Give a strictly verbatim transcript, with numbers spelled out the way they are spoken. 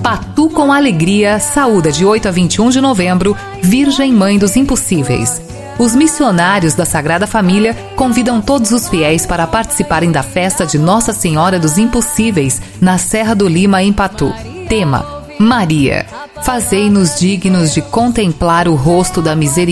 Patu com Alegria saúda de oito a vinte e um de novembro, Virgem Mãe dos Impossíveis. Os missionários da Sagrada Família convidam todos os fiéis para participarem da festa de Nossa Senhora dos Impossíveis, na Serra do Lima, em Patu. Tema: Maria. Fazei-nos dignos de contemplar o rosto da misericórdia